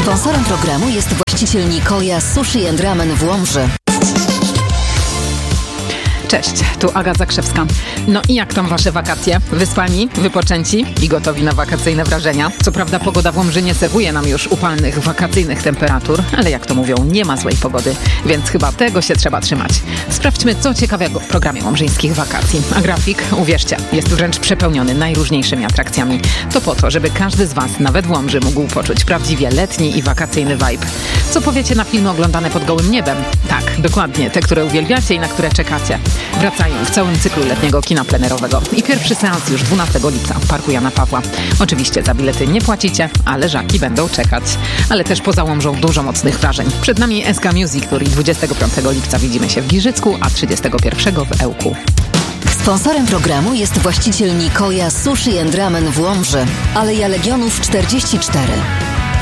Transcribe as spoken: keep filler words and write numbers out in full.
Sponsorem programu jest właściciel Nikoja Sushi and Ramen w Łomży. Cześć, tu Aga Zakrzewska. No i jak tam wasze wakacje? Wyspani, wypoczęci i gotowi na wakacyjne wrażenia? Co prawda pogoda w Łomży nie serwuje nam już upalnych, wakacyjnych temperatur, ale jak to mówią, nie ma złej pogody, więc chyba tego się trzeba trzymać. Sprawdźmy, co ciekawego w programie łomżyńskich wakacji. A grafik, uwierzcie, jest wręcz przepełniony najróżniejszymi atrakcjami. To po to, żeby każdy z was, nawet w Łomży, mógł poczuć prawdziwie letni i wakacyjny vibe. Co powiecie na filmy oglądane pod gołym niebem? Tak, dokładnie, te, które uwielbiacie i na które czekacie. Wracają w całym cyklu letniego kina plenerowego. I pierwszy seans już dwunastego lipca w Parku Jana Pawła. Oczywiście za bilety nie płacicie, a leżaki będą czekać. Ale też poza Łomżą dużo mocnych wrażeń. Przed nami S K Music, który dwudziestego piątego lipca widzimy się w Giżycku, a trzydziestego pierwszego w Ełku. Sponsorem programu jest właściciel Nikoja Sushi and Ramen w Łomży. Aleja Legionów czterdzieści cztery.